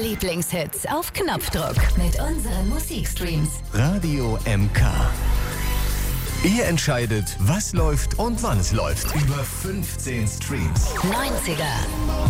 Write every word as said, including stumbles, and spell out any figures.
Lieblingshits auf Knopfdruck mit unseren Musikstreams. Radio M K. Ihr entscheidet, was läuft und wann es läuft. Über fünfzehn Streams. neunziger